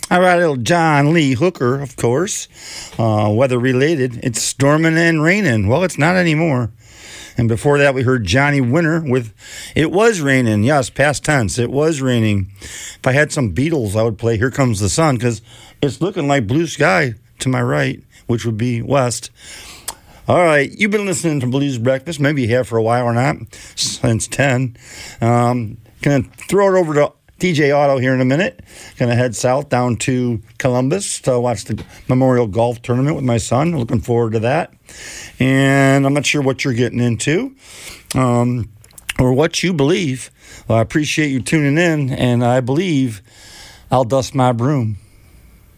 All right, little John Lee Hooker, of course. Weather related. It's storming and raining. Well, it's not anymore. And before that, we heard Johnny Winter with It Was Raining. Yes, past tense. It was raining. If I had some Beatles, I would play Here Comes the Sun, because it's looking like blue sky to my right, which would be west. All right, you've been listening to Blues Breakfast. Maybe you have for a while or not, since 10. Going to throw it over to DJ Auto here in a minute. Going to head south down to Columbus to watch the Memorial Golf Tournament with my son. Looking forward to that. And I'm not sure what you're getting into or what you believe. Well, I appreciate you tuning in, and I believe I'll dust my broom.